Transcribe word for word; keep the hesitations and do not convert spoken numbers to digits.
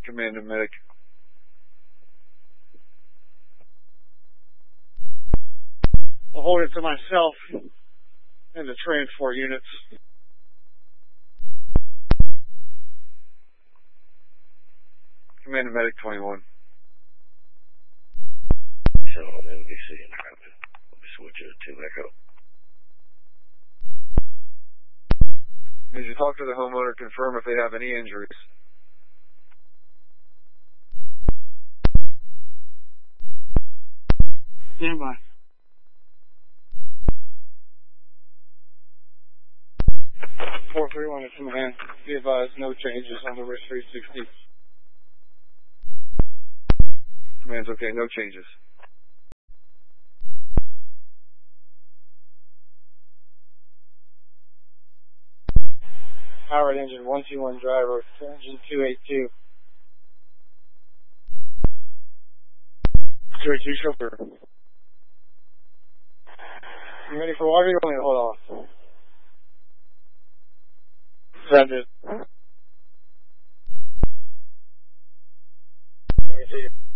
Command and medic. I'll hold it to myself and the transport units. Command and medic twenty-one. So, N B C and traffic. Let me switch it to Echo. Did you talk to the homeowner, confirm if they have any injuries? Stand by. four three one to command. Be advised, no changes on the risk three sixty. Command's okay, no changes. Howard engine one two one driver, engine two eighty-two. two eighty-two chauffeur. You ready for water? You want me to hold off? Send it. Let me see.